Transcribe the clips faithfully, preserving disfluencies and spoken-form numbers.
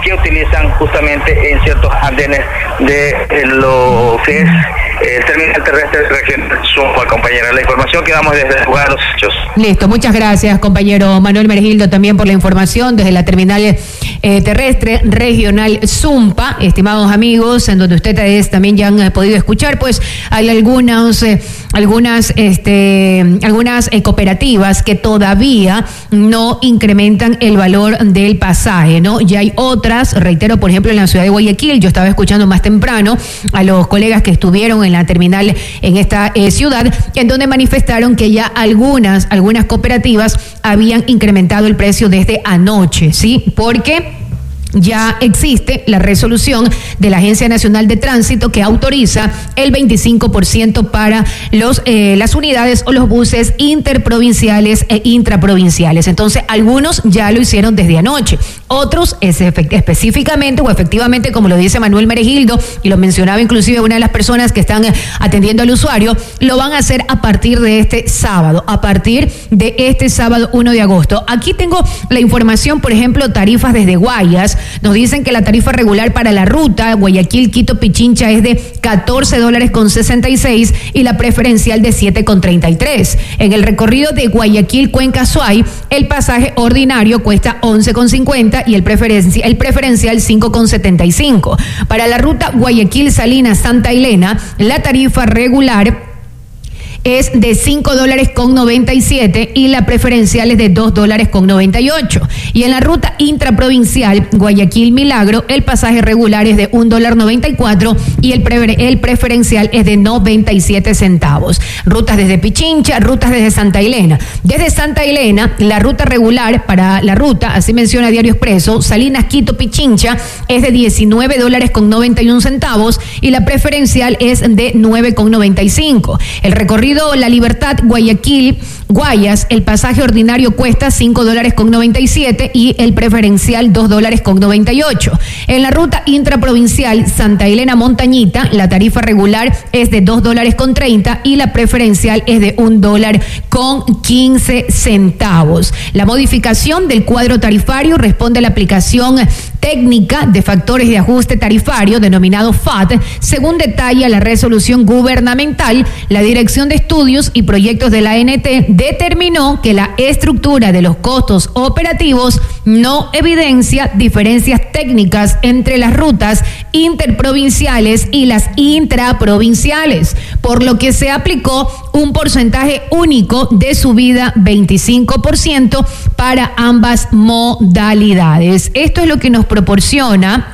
que utilizan justamente en ciertos andenes de eh, lo que es eh, el terminal terrestre regional Zumpa, compañera. La información que damos desde el lugar de los hechos. Listo, muchas gracias, compañero Manuel Meregildo, también por la información desde la terminal eh, terrestre regional Zumpa. Estimados amigos, en donde ustedes también ya han eh, podido escuchar, pues hay algunas, eh, algunas, este, algunas eh, cooperativas que todavía no incrementan el valor del pasaje, ¿no? Ya hay otras, reitero, por ejemplo, en la ciudad de Guayaquil, yo estaba escuchando más temprano a los colegas que estuvieron en la terminal en esta eh, ciudad, en donde manifestaron que ya algunas, algunas cooperativas habían incrementado el precio desde anoche, ¿sí? Porque ya existe la resolución de la Agencia Nacional de Tránsito que autoriza el veinticinco por ciento para los, eh, las unidades o los buses interprovinciales e intraprovinciales. Entonces, algunos ya lo hicieron desde anoche. Otros, es específicamente o efectivamente, como lo dice Manuel Meregildo, y lo mencionaba inclusive una de las personas que están atendiendo al usuario, lo van a hacer a partir de este sábado, a partir de este sábado uno de agosto. Aquí tengo la información, por ejemplo, tarifas desde Guayas. Nos dicen que la tarifa regular para la ruta Guayaquil-Quito-Pichincha es de catorce dólares con sesenta y seis y la preferencial de siete con treinta y tres. En el recorrido de Guayaquil-Cuenca-Suay, el pasaje ordinario cuesta once con cincuenta y el, preferenci- el preferencial cinco con setenta y cinco. Para la ruta Guayaquil-Salinas-Santa Elena, la tarifa regular es de cinco dólares con noventa y siete y la preferencial es de dos dólares con noventa y ocho. Y en la ruta intraprovincial Guayaquil-Milagro, el pasaje regular es de un dólar noventa y cuatro y el, prefer- el preferencial es de noventa y siete centavos. Rutas desde Pichincha, rutas desde Santa Elena. Desde Santa Elena, la ruta regular para la ruta, así menciona Diario Expreso, Salinas, Quito, Pichincha, es de diecinueve dólares con noventa y un centavos y la preferencial es de nueve con noventa y cinco. El recorrido La Libertad, Guayaquil, Guayas, el pasaje ordinario cuesta cinco dólares con noventa y siete y el preferencial dos dólares con noventa y ocho. En la ruta intraprovincial Santa Elena Montañita, la tarifa regular es de dos dólares con treinta y la preferencial es de un dólar con quince centavos. La modificación del cuadro tarifario responde a la aplicación técnica de factores de ajuste tarifario, denominado F A T, según detalla la resolución gubernamental. La Dirección de Estudios y Proyectos de la A N T determinó que la estructura de los costos operativos no evidencia diferencias técnicas entre las rutas interprovinciales y las intraprovinciales, por lo que se aplicó un porcentaje único de subida veinticinco por ciento para ambas modalidades. Esto es lo que nos proporciona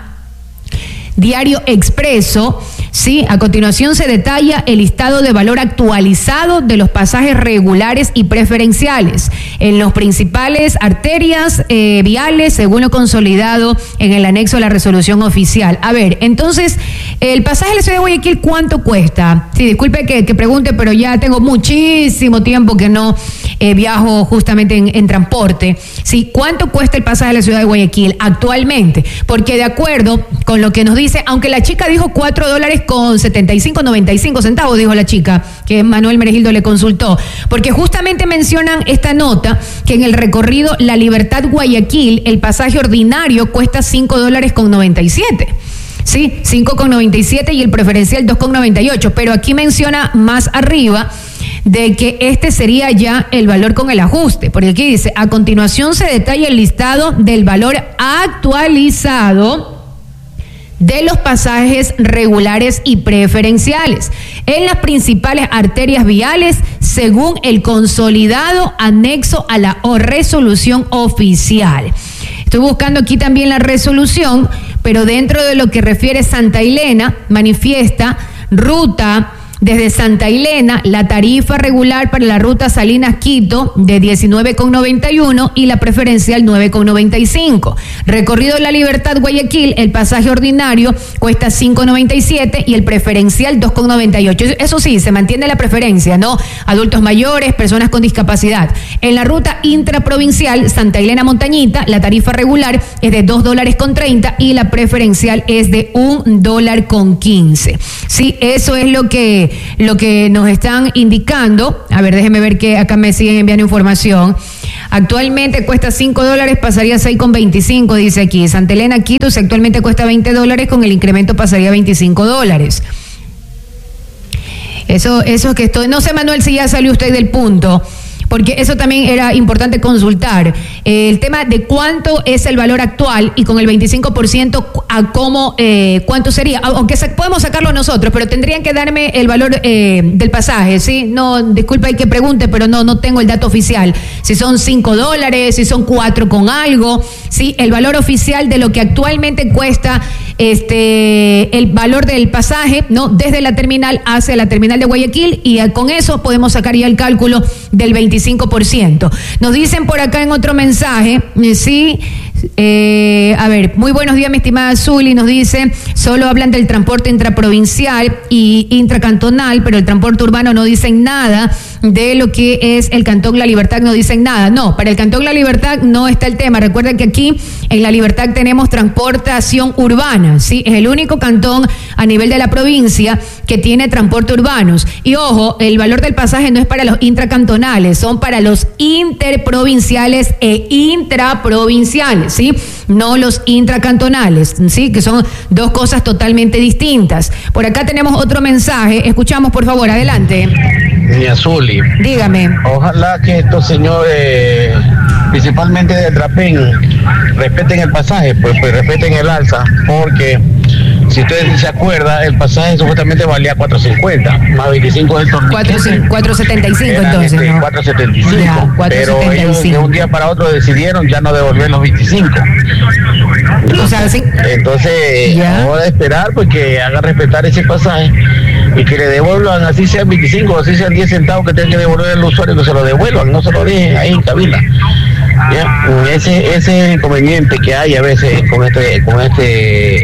Diario Expreso. Sí, a continuación se detalla el listado de valor actualizado de los pasajes regulares y preferenciales en los principales arterias eh, viales, según lo consolidado en el anexo a la resolución oficial. A ver, entonces, el pasaje de la ciudad de Guayaquil, ¿cuánto cuesta? Sí, disculpe que, que pregunte, pero ya tengo muchísimo tiempo que no eh, viajo justamente en, en transporte. Sí, ¿cuánto cuesta el pasaje de la ciudad de Guayaquil actualmente? Porque de acuerdo con lo que nos dice, aunque la chica dijo cuatro dólares con setenta y cinco, noventa y cinco centavos, dijo la chica, que Manuel Meregildo le consultó, porque justamente mencionan esta nota, que en el recorrido La Libertad Guayaquil, el pasaje ordinario cuesta cinco dólares con noventa y siete. Sí, cinco con noventa y siete y el preferencial dos con noventa y ocho, pero aquí menciona más arriba de que este sería ya el valor con el ajuste, porque aquí dice, a continuación se detalla el listado del valor actualizado de los pasajes regulares y preferenciales en las principales arterias viales, según el consolidado anexo a la resolución oficial. Estoy buscando aquí también la resolución, pero dentro de lo que refiere Santa Elena, manifiesta ruta desde Santa Elena, la tarifa regular para la ruta Salinas-Quito de diecinueve con noventa y uno y la preferencial nueve con noventa y cinco. Recorrido La Libertad Guayaquil, el pasaje ordinario cuesta cinco con noventa y siete y el preferencial dos con noventa y ocho. Eso sí, se mantiene la preferencia, ¿no? Adultos mayores, personas con discapacidad. En la ruta intraprovincial Santa Elena Montañita, la tarifa regular es de dos dólares con treinta y la preferencial es de un dólar con quince. Sí, eso es lo que lo que nos están indicando. A ver, déjeme ver que acá me siguen enviando información. Actualmente cuesta cinco dólares, pasaría a seis con veinticinco, dice aquí. Santa Elena, Quito, si actualmente cuesta veinte dólares, con el incremento pasaría a veinticinco dólares. Eso, eso es que estoy... No sé, Manuel, si ya salió usted del punto, porque eso también era importante consultar. Eh, el tema de cuánto es el valor actual y con el veinticinco por ciento a cómo, eh, cuánto sería. Aunque sa- podemos sacarlo nosotros, pero tendrían que darme el valor eh, del pasaje, ¿sí? No, disculpa hay que pregunte, pero no, no tengo el dato oficial. Si son cinco dólares, si son cuatro con algo, ¿sí? El valor oficial de lo que actualmente cuesta este el valor del pasaje, ¿no? Desde la terminal hacia la terminal de Guayaquil, y con eso podemos sacar ya el cálculo del veinticinco por ciento. Nos dicen por acá en otro mensaje, sí, eh, a ver, muy buenos días, mi estimada Zuli, nos dice, solo hablan del transporte intraprovincial y intracantonal, pero el transporte urbano no dicen nada de lo que es el Cantón La Libertad, no dicen nada. No, para el Cantón La Libertad no está el tema. Recuerden que aquí en La Libertad tenemos transportación urbana, ¿sí? Es el único cantón a nivel de la provincia que tiene transporte urbanos. Y ojo, el valor del pasaje no es para los intracantonales, son para los interprovinciales e intraprovinciales, ¿sí? No los intracantonales, ¿sí? Que son dos cosas totalmente distintas. Por acá tenemos otro mensaje. Escuchamos, por favor, adelante. Doña Zuli, dígame. Ojalá que estos señores, principalmente de Trapén, respeten el pasaje, pues, pues respeten el alza, porque si usted se acuerda, el pasaje supuestamente valía cuatro cincuenta, más veinticinco del torniquete. cuatro setenta y cinco entonces, este, ¿no? cuatro setenta y cinco, Ya, pero ellos de un día para otro decidieron ya no devolver los veinticinco. O sea, sí. Entonces, Ya. vamos a esperar pues que hagan respetar ese pasaje y que le devuelvan, así sean veinticinco, así sean diez centavos que tengan que devolver al usuario, que se lo devuelvan, no se lo dejen ahí en cabina. ¿Ya? Ese, ese es el inconveniente que hay a veces con este, con este,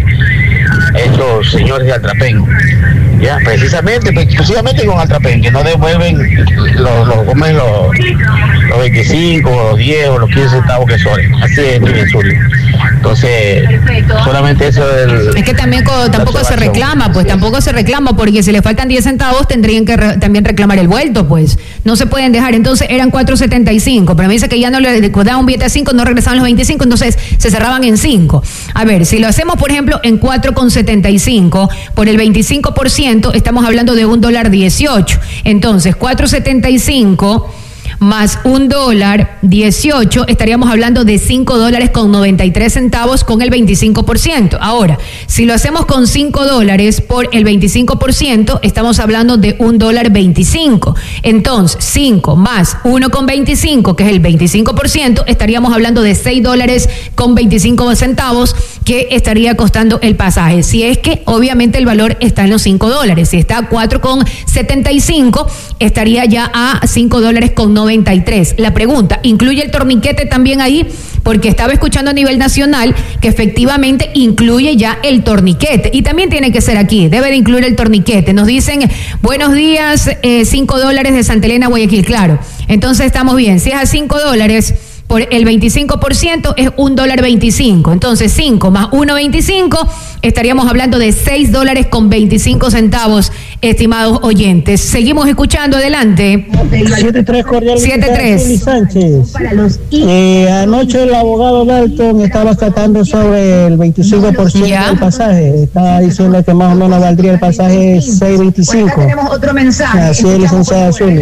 estos señores de Atrapén. Ya, precisamente, pues, exclusivamente con Atrapén, que no devuelven los, los, ¿cómo es? los, los veinticinco, los diez o los quince centavos que son. Así es, mi Zuli. Entonces, solamente eso del... Es que también co- tampoco se reclama, pues tampoco se reclama, porque si le faltan diez centavos tendrían que re- también reclamar el vuelto, pues. No se pueden dejar. Entonces eran cuatro setenta y cinco, pero me dice que ya no le daban un billete a cinco, no regresaban los veinticinco, entonces se cerraban en cinco. A ver, si lo hacemos, por ejemplo, en cuatro setenta y cinco, por el veinticinco por ciento, estamos hablando de un dólar dieciocho. Entonces, cuatro setenta y cinco más un dólar dieciocho, estaríamos hablando de cinco dólares con noventa y tres centavos con el veinticinco por ciento. Ahora, si lo hacemos con cinco dólares por el veinticinco por ciento, estamos hablando de un dólar veinticinco. Entonces, cinco más uno con veinticinco, que es el veinticinco por ciento, estaríamos hablando de seis dólares con veinticinco centavos que estaría costando el pasaje. Si es que, obviamente, el valor está en los cinco dólares. Si está a cuatro con setenta y cinco, estaría ya a cinco dólares con noventa y tres. La pregunta, ¿incluye el torniquete también ahí? Porque estaba escuchando a nivel nacional que efectivamente incluye ya el torniquete. Y también tiene que ser aquí, debe de incluir el torniquete. Nos dicen, buenos días, eh, cinco dólares de Santa Elena, Guayaquil. Claro, entonces estamos bien. Si es a cinco dólares... por el veinticinco por ciento es un dólar veinticinco. Entonces, cinco más uno veinticinco, estaríamos hablando de seis dólares con veinticinco centavos, estimados oyentes. Seguimos escuchando, adelante. siete tres cordial. siete tres. Sánchez. Eh, anoche el abogado Dalton estaba tratando sobre el veinticinco por ciento ¿Ya? del pasaje. Estaba diciendo que más o menos valdría el pasaje seis veinticinco. Tenemos otro mensaje. Así es, licenciada Zuli.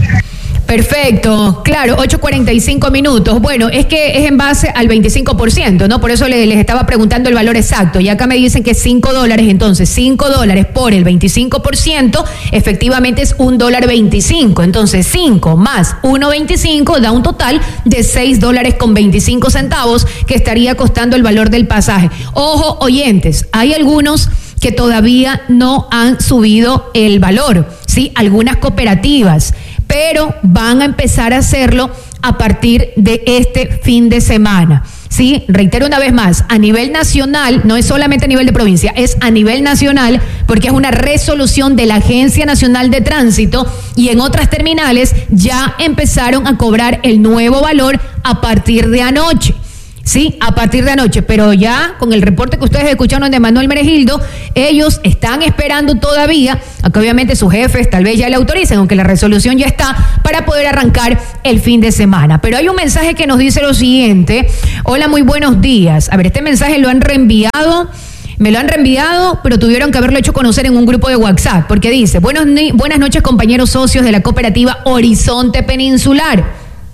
Perfecto, claro, ocho cuarenta y cinco minutos. Bueno, es que es en base al veinticinco por ciento, ¿no? Por eso les, les estaba preguntando el valor exacto. Y acá me dicen que es cinco dólares, entonces cinco dólares por el veinticinco por ciento, efectivamente es un dólar veinticinco. Entonces cinco más uno veinticinco da un total de seis dólares con veinticinco centavos que estaría costando el valor del pasaje. Ojo, oyentes, hay algunos que todavía no han subido el valor, ¿sí? Algunas cooperativas, pero van a empezar a hacerlo a partir de este fin de semana. Sí, reitero una vez más, a nivel nacional, no es solamente a nivel de provincia, es a nivel nacional, porque es una resolución de la Agencia Nacional de Tránsito, y en otras terminales ya empezaron a cobrar el nuevo valor a partir de anoche. Sí, a partir de anoche, pero ya con el reporte que ustedes escucharon de Manuel Meregildo, ellos están esperando todavía a que obviamente sus jefes tal vez ya le autoricen, aunque la resolución ya está, para poder arrancar el fin de semana. Pero hay un mensaje que nos dice lo siguiente: hola, muy buenos días. A ver, este mensaje lo han reenviado, me lo han reenviado, pero tuvieron que haberlo hecho conocer en un grupo de WhatsApp, porque dice: buenos, buenas noches, compañeros socios de la cooperativa Horizonte Peninsular.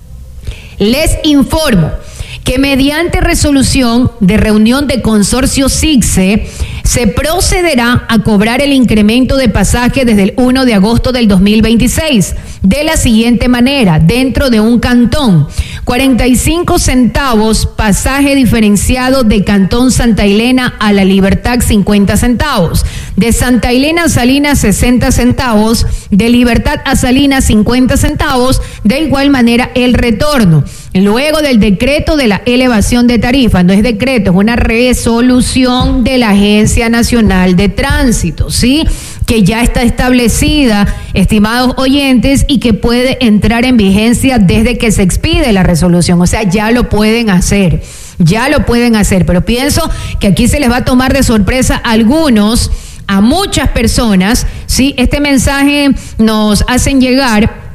Les informo que mediante resolución de reunión de consorcio SICSE se procederá a cobrar el incremento de pasaje desde el primero de agosto del dos mil veintiséis de la siguiente manera: dentro de un cantón, cuarenta y cinco centavos pasaje diferenciado de Cantón Santa Elena a La Libertad, cincuenta centavos, de Santa Elena a Salinas, sesenta centavos, de Libertad a Salinas, cincuenta centavos, de igual manera el retorno. Luego del decreto de la elevación de tarifa, no es decreto, es una resolución de la Agencia Nacional de Tránsito, ¿sí?, que ya está establecida, estimados oyentes, y que puede entrar en vigencia desde que se expide la resolución. O sea, ya lo pueden hacer, ya lo pueden hacer, pero pienso que aquí se les va a tomar de sorpresa a algunos, a muchas personas, ¿sí? Este mensaje nos hacen llegar,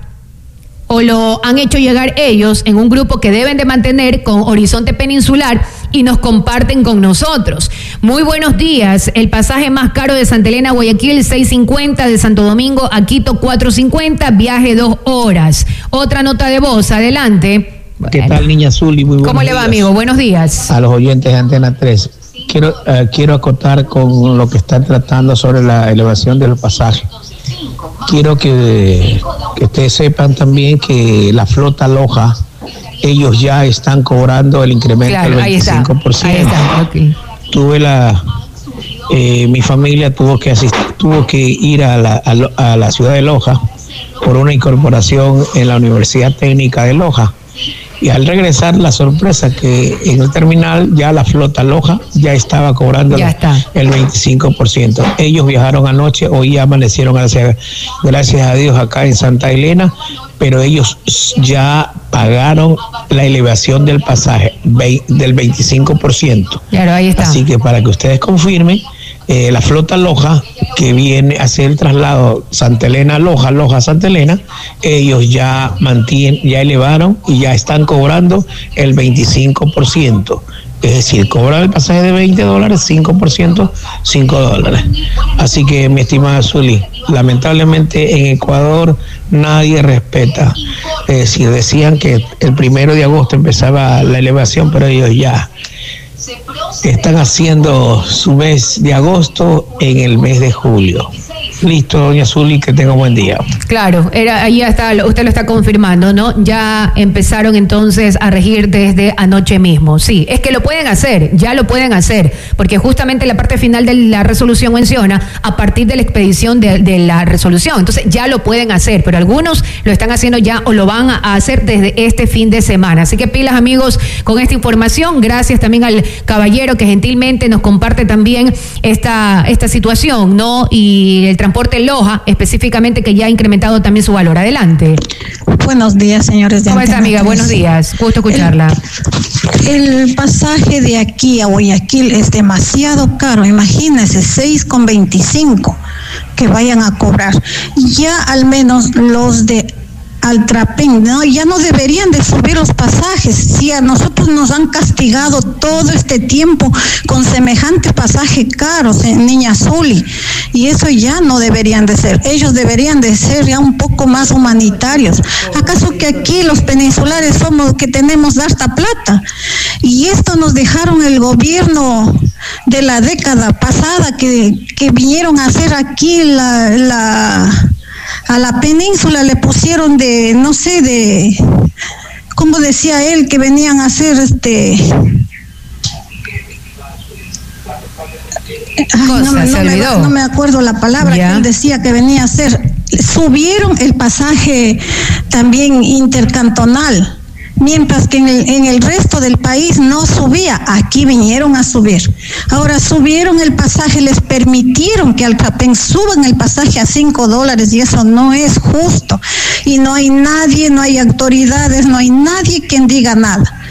o lo han hecho llegar ellos en un grupo que deben de mantener con Horizonte Peninsular, y nos comparten con nosotros. Muy buenos días. El pasaje más caro de Santa Elena a Guayaquil, seis cincuenta, de Santo Domingo a Quito, cuatro cincuenta, viaje dos horas. Otra nota de voz, adelante. ¿Qué Bueno. tal, niña Zuli? Muy buenos ¿Cómo le va, días. amigo? Buenos días. A los oyentes de Antena tres. Quiero, uh, quiero acotar con lo que están tratando sobre la elevación de los pasajes. Quiero que, que ustedes sepan también que la flota Loja, ellos ya están cobrando el incremento Claro, del ahí está, veinticinco por ciento. ahí está, okay. Tuve la, eh, mi familia tuvo que asistir, tuvo que ir a la, a, lo, a la ciudad de Loja por una incorporación en la Universidad Técnica de Loja. Y al regresar, la sorpresa que en el terminal ya la flota Loja ya estaba cobrando Ya está. el veinticinco por ciento. Ellos viajaron anoche, hoy amanecieron, gracias, gracias a Dios, acá en Santa Elena, pero ellos ya pagaron la elevación del pasaje del veinticinco por ciento. Claro, ahí está. Así que para que ustedes confirmen, eh, la flota Loja que viene a hacer el traslado Santa Elena Loja, Loja Santa Elena, ellos ya mantienen, ya elevaron y ya están cobrando el veinticinco por ciento. Es decir, cobrar el pasaje de veinte dólares, cinco por ciento, cinco dólares. Así que, mi estimada Zuli, lamentablemente en Ecuador nadie respeta. Es decir, decían que el primero de agosto empezaba la elevación, pero ellos ya están haciendo su mes de agosto en el mes de julio. Listo, doña Zuli, que tenga un buen día. Claro, era, ahí está, usted lo está confirmando, ¿no? Ya empezaron entonces a regir desde anoche mismo. Sí, es que lo pueden hacer, ya lo pueden hacer, porque justamente la parte final de la resolución menciona a partir de la expedición de, de la resolución. Entonces ya lo pueden hacer, pero algunos lo están haciendo ya o lo van a hacer desde este fin de semana. Así que pilas, amigos, con esta información. Gracias también al caballero que gentilmente nos comparte también esta, esta situación, ¿no? Y el transporte Loja, específicamente, que ya ha incrementado también su valor. Adelante. Buenos días, señores de ¿Cómo está, Antena amiga? tres. Buenos días. Gusto escucharla. El, el pasaje de aquí a Guayaquil es demasiado caro. Imagínense, seis con veinticinco que vayan a cobrar. Ya al menos los de Altrapen, ¿no? Ya no deberían de subir los pasajes. Si a nosotros nos han castigado todo este tiempo con semejante pasaje caros, eh, niña Zuli, y eso ya no deberían de ser. Ellos deberían de ser ya un poco más humanitarios. ¿Acaso que aquí los peninsulares somos que tenemos harta plata? Y esto nos dejaron el gobierno de la década pasada, que, que vinieron a hacer aquí la... la a la península le pusieron de, no sé, de, ¿cómo decía él? Que venían a hacer este... Ay, no, Cosa, me- se no, me, olvidó. no me acuerdo la palabra Ya. que él decía que venía a hacer. Subieron el pasaje también intercantonal, mientras que en el, en el resto del país no subía. Aquí vinieron a subir. Ahora subieron el pasaje, les permitieron que Altrapen suban el pasaje a cinco dólares, y eso no es justo. Y no hay nadie, no hay autoridades, no hay nadie quien diga nada.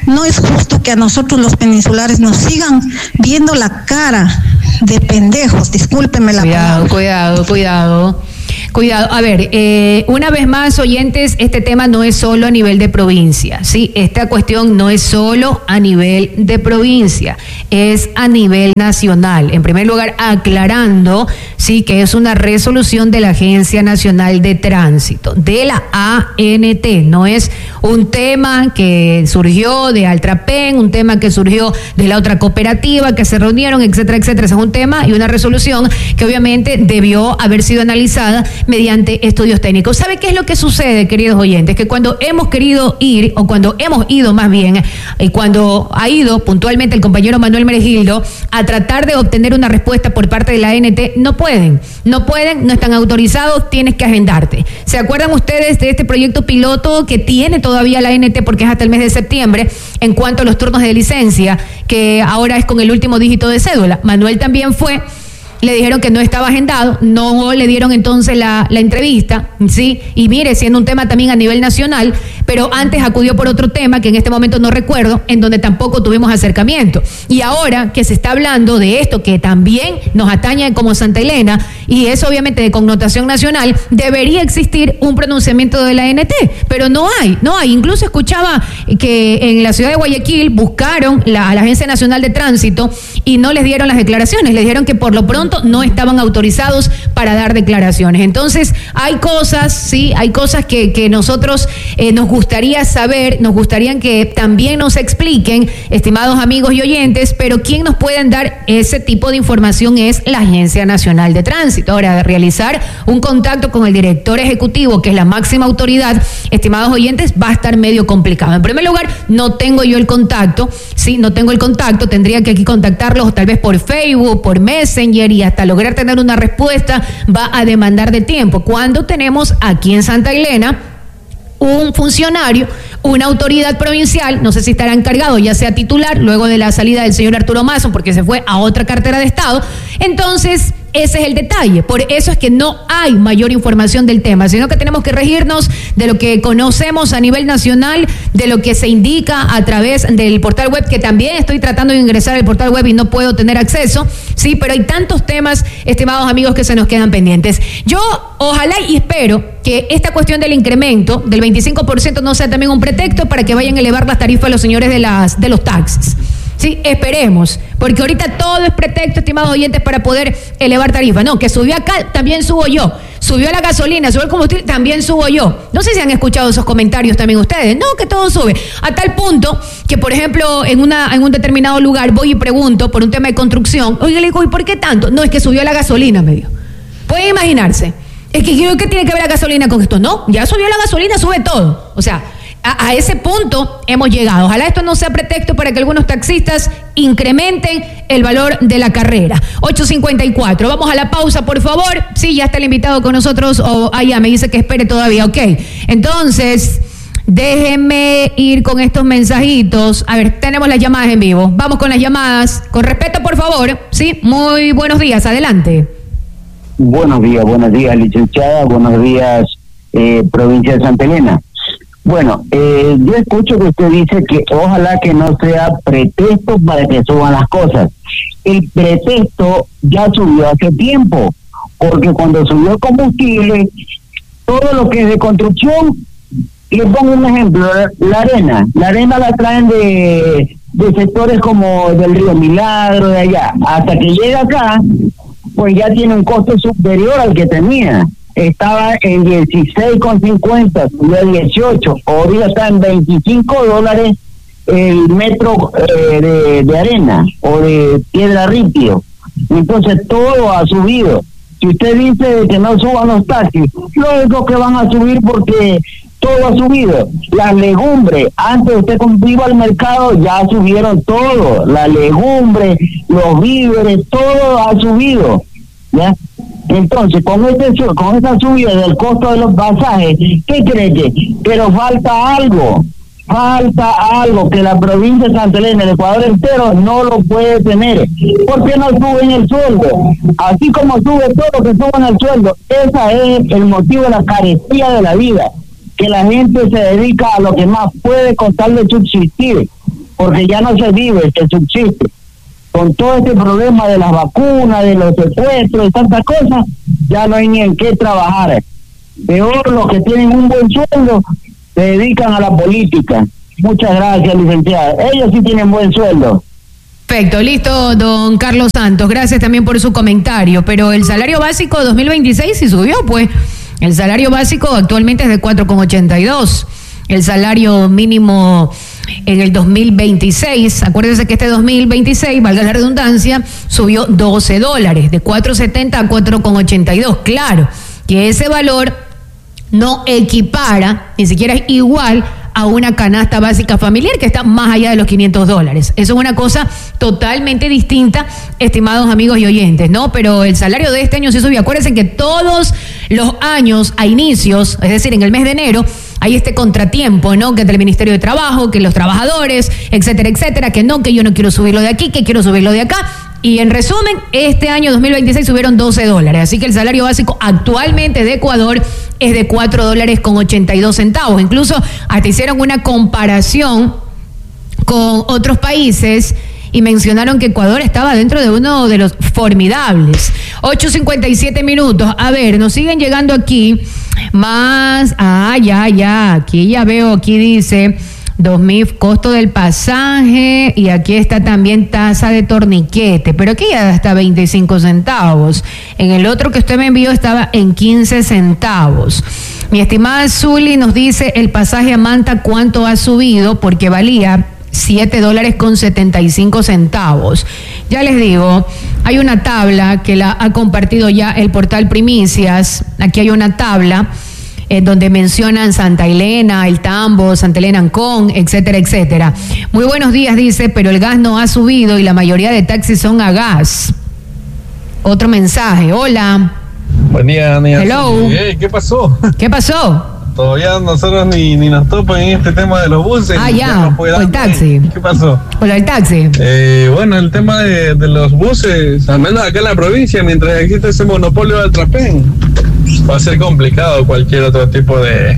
No es justo que a nosotros los peninsulares nos sigan viendo la cara de pendejos, discúlpenme la cuidado, palabra. Cuidado, cuidado, cuidado. A ver, eh, una vez más, oyentes, este tema no es solo a nivel de provincia, ¿sí? Esta cuestión no es solo a nivel de provincia, es a nivel nacional. En primer lugar, aclarando, sí, que es una resolución de la Agencia Nacional de Tránsito, de la A N T, no es un tema que surgió de Altrapen, un tema que surgió de la otra cooperativa, que se reunieron, etcétera, etcétera. Es un tema y una resolución que obviamente debió haber sido analizada mediante estudios técnicos. ¿Sabe qué es lo que sucede, queridos oyentes? Que cuando hemos querido ir, o cuando hemos ido más bien, y cuando ha ido puntualmente el compañero Manuel Meregildo a tratar de obtener una respuesta por parte de la A N T, no pueden, no pueden, no están autorizados, tienes que agendarte. ¿Se acuerdan ustedes de este proyecto piloto que tiene todavía la A N T, porque es hasta el mes de septiembre, en cuanto a los turnos de licencia, que ahora es con el último dígito de cédula? Manuel también fue, le dijeron que no estaba agendado, no le dieron entonces la, la entrevista, ¿sí? Y mire, siendo un tema también a nivel nacional, pero antes acudió por otro tema que en este momento no recuerdo, en donde tampoco tuvimos acercamiento. Y ahora que se está hablando de esto que también nos atañe como Santa Elena, y es obviamente de connotación nacional, debería existir un pronunciamiento de la A N T, pero no hay, no hay. Incluso escuchaba que en la ciudad de Guayaquil buscaron la, a la Agencia Nacional de Tránsito y no les dieron las declaraciones, les dijeron que por lo pronto no estaban autorizados para dar declaraciones. Entonces, hay cosas, sí, hay cosas que, que nosotros eh, nos gustaría saber, nos gustaría que también nos expliquen, estimados amigos y oyentes, pero quien nos pueden dar ese tipo de información es la Agencia Nacional de Tránsito. Ahora, de realizar un contacto con el director ejecutivo, que es la máxima autoridad, estimados oyentes, va a estar medio complicado. En primer lugar, no tengo yo el contacto, sí, no tengo el contacto, tendría que aquí contactarlos tal vez por Facebook, por Messenger, y hasta lograr tener una respuesta va a demandar de tiempo. Cuando tenemos aquí en Santa Elena un funcionario, una autoridad provincial, no sé si estará encargado, ya sea titular, luego de la salida del señor Arturo Mazo, porque se fue a otra cartera de Estado. Entonces, ese es el detalle. Por eso es que no hay mayor información del tema, sino que tenemos que regirnos de lo que conocemos a nivel nacional, de lo que se indica a través del portal web, que también estoy tratando de ingresar al portal web y no puedo tener acceso, sí, pero hay tantos temas, estimados amigos, que se nos quedan pendientes. Yo ojalá y espero que esta cuestión del incremento del veinticinco por ciento no sea también un pretexto para que vayan a elevar las tarifas a los señores de las de los taxis. Sí, esperemos, porque ahorita todo es pretexto, estimados oyentes, para poder elevar tarifas. No, que subió acá, también subo yo. Subió la gasolina, subió el combustible, también subo yo. No sé si han escuchado esos comentarios también ustedes. No, que todo sube. A tal punto que, por ejemplo, en una en un determinado lugar voy y pregunto por un tema de construcción. Oye, le digo, ¿y por qué tanto? No, es que subió la gasolina, me dijo. Pueden imaginarse. Es que, ¿qué tiene que ver la gasolina con esto? No, ya subió la gasolina, sube todo. O sea, A, a ese punto hemos llegado. Ojalá esto no sea pretexto para que algunos taxistas incrementen el valor de la carrera. ocho cincuenta y cuatro. Vamos a la pausa, por favor. Sí, ya está el invitado con nosotros. O ah, ya me dice que espere todavía. Ok. Entonces, déjenme ir con estos mensajitos. A ver, tenemos las llamadas en vivo. Vamos con las llamadas. Con respeto, por favor. Sí, muy buenos días. Adelante. Buenos días, buenos días, licenciada. Buenos días, eh, provincia de Santa Elena. Bueno, eh, yo escucho que usted dice que ojalá que no sea pretexto para que suban las cosas. El pretexto ya subió hace tiempo, porque cuando subió el combustible, todo lo que es de construcción, le pongo un ejemplo, la arena, la arena la traen de, de sectores como del Río Milagro, de allá, hasta que llega acá, pues ya tiene un costo superior al que tenía. Estaba en dieciséis con cincuenta, subió a dieciocho, ahorita está en veinticinco dólares el metro eh, de, de arena o de piedra ripio. Entonces todo ha subido. Si usted dice que no suban los taxis, lógico que van a subir porque todo ha subido. Las legumbres, antes usted iba al mercado, ya subieron todo. La legumbre, los víveres, todo ha subido, ¿ya? Entonces, con este con esta subida del costo de los pasajes, ¿qué cree que? Pero falta algo, falta algo que la provincia de Santa Elena, el Ecuador entero, no lo puede tener. ¿Por qué no suben el sueldo? Así como sube todo, que suban el sueldo. Ese es el motivo de la carestía de la vida, que la gente se dedica a lo que más puede con tal de subsistir. porque ya no se vive, se subsiste. Con todo este problema de las vacunas, de los secuestros, de tantas cosas, ya no hay ni en qué trabajar. Peor, los que tienen un buen sueldo se dedican a la política. Muchas gracias, licenciada. Ellos sí tienen buen sueldo. Perfecto, listo, don Carlos Santos. Gracias también por su comentario. Pero el salario básico dos mil veintiséis sí subió, pues. El salario básico actualmente es de cuatro con ochenta y dos. El salario mínimo en el dos mil veintiséis, acuérdense que este dos mil veintiséis, valga la redundancia, subió doce dólares, de cuatro setenta a cuatro con ochenta y dos. Claro que ese valor no equipara, ni siquiera es igual a una canasta básica familiar que está más allá de los quinientos dólares. Eso es una cosa totalmente distinta, estimados amigos y oyentes, ¿no? Pero el salario de este año sí subió. Acuérdense que todos los años a inicios, es decir, en el mes de enero, hay este contratiempo, ¿no? Que del Ministerio de Trabajo, que los trabajadores, etcétera, etcétera, que no, que yo no quiero subirlo de aquí, que quiero subirlo de acá. Y en resumen, este año dos mil veintiséis subieron doce dólares. Así que el salario básico actualmente de Ecuador es de cuatro dólares con ochenta y dos centavos. Incluso hasta hicieron una comparación con otros países y mencionaron que Ecuador estaba dentro de uno de los formidables. ocho cincuenta y siete minutos. A ver, nos siguen llegando aquí más. Ah, ya, ya. Aquí ya veo, aquí dice dos mil costo del pasaje y aquí está también tasa de torniquete, pero aquí ya está veinticinco centavos. En el otro que usted me envió estaba en quince centavos. Mi estimada Zuli nos dice el pasaje a Manta cuánto ha subido porque valía siete dólares con setenta y cinco centavos. Ya les digo, hay una tabla que la ha compartido ya el portal Primicias. Aquí hay una tabla en donde mencionan Santa Elena, El Tambo, Santa Elena Ancón, etcétera, etcétera. Muy buenos días, dice, pero el gas no ha subido y la mayoría de taxis son a gas. Otro mensaje, hola. Buen día, Ania. Hello. Hey, ¿qué pasó? ¿Qué pasó? Todavía nosotros ni, ni nos topan en este tema de los buses. Ah, ya, ya o el taxi. ¿Qué pasó? Hola, el taxi. Eh, bueno, el tema de, de los buses, al menos acá en la provincia, mientras existe ese monopolio del Trapen, va a ser complicado cualquier otro tipo de,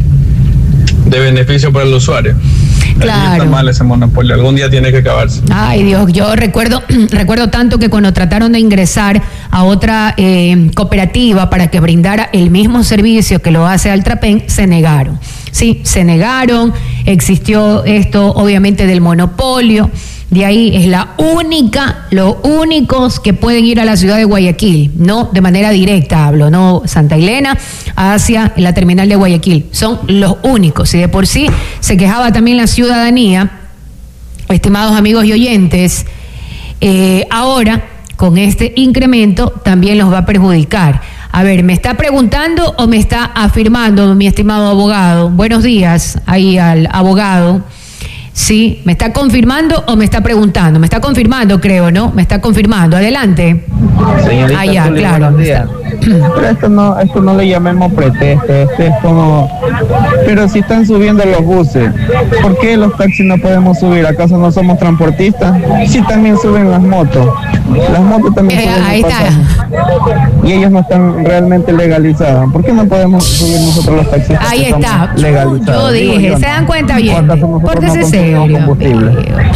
de beneficio para el usuario. Claro. Ahí está mal ese monopolio, algún día tiene que acabarse. Ay, Dios, yo recuerdo recuerdo tanto que cuando trataron de ingresar a otra eh, cooperativa para que brindara el mismo servicio que lo hace Altrapen, se negaron. Sí, se negaron, existió esto obviamente del monopolio. De ahí es la única, los únicos que pueden ir a la ciudad de Guayaquil, no de manera directa hablo, no Santa Elena hacia la terminal de Guayaquil, son los únicos. Y de por sí se quejaba también la ciudadanía, estimados amigos y oyentes, eh, ahora con este incremento también los va a perjudicar. A ver, ¿me está preguntando o me está afirmando, mi estimado abogado? Buenos días ahí al abogado. Sí, ¿me está confirmando o me está preguntando? Me está confirmando, creo, ¿no? Me está confirmando. Adelante. Señorita, ah, ya, Zuli, claro. buenos días. Pero esto no, esto no le llamemos pretexto, esto es como... Pero si están subiendo los buses, ¿por qué los taxis no podemos subir? ¿Acaso no somos transportistas? Sí, también suben las motos. Las motos también Eh, suben ahí los está. pasajes. Y ellos no están realmente legalizadas. ¿Por qué no podemos subir nosotros los taxistas? Ahí que somos está. legalizados? Yo Digo dije, yo, ¿se ¿no? dan cuenta ¿O bien? acaso nosotros Pórtese no consumimos serio. combustible?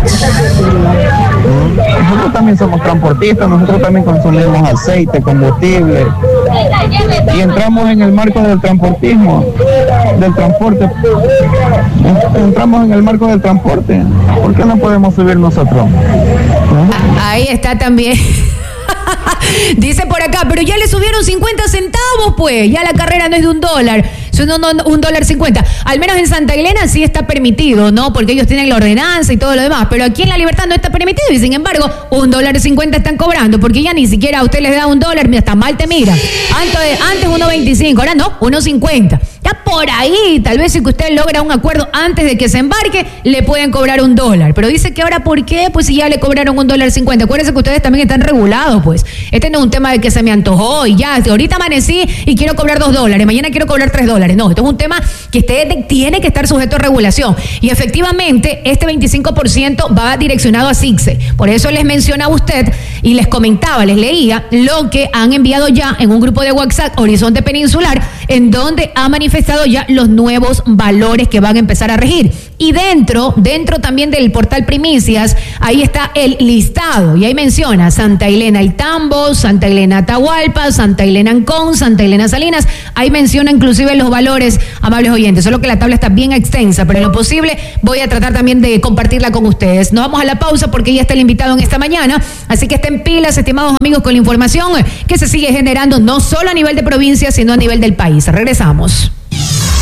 Nosotros también somos transportistas, nosotros también consumimos aceite, combustible y entramos en el marco del transportismo, del transporte. Entramos en el marco del transporte. ¿Por qué no podemos subir nosotros? ¿No? Ahí está también. Dice por acá, pero ya le subieron cincuenta centavos, pues. Ya la carrera no es de un dólar, son un, un dólar cincuenta. Al menos en Santa Elena sí está permitido, ¿no? Porque ellos tienen la ordenanza y todo lo demás. Pero aquí en La Libertad no está permitido y sin embargo, un dólar cincuenta están cobrando. Porque ya ni siquiera a usted les da un dólar, hasta mal te miran. Antes, antes uno veinticinco, ahora no, uno cincuenta. Ya por ahí, tal vez si que usted logra un acuerdo antes de que se embarque, le pueden cobrar un dólar. Pero dice que ahora, ¿por qué? Pues si ya le cobraron un dólar cincuenta. Acuérdense que ustedes también están regulados, pues. Este no es un tema de que se me antojó y ya, ahorita amanecí y quiero cobrar dos dólares, mañana quiero cobrar tres dólares. No, esto es un tema que usted tiene que estar sujeto a regulación. Y efectivamente, este veinticinco por ciento va direccionado a SICSE. Por eso les mencionaba usted y les comentaba, les leía lo que han enviado ya en un grupo de WhatsApp Horizonte Peninsular, en donde ha manifestado ya los nuevos valores que van a empezar a regir. Y dentro, dentro también del portal Primicias, ahí está el listado, y ahí menciona Santa Elena El Tambo, Santa Elena Atahualpa, Santa Elena Ancón, Santa Elena Salinas, ahí menciona inclusive los valores, amables oyentes, solo que la tabla está bien extensa, pero en lo posible voy a tratar también de compartirla con ustedes. Nos vamos a la pausa porque ya está el invitado en esta mañana, así que estén pilas, estimados amigos, con la información que se sigue generando no solo a nivel de provincia, sino a nivel del país. Regresamos.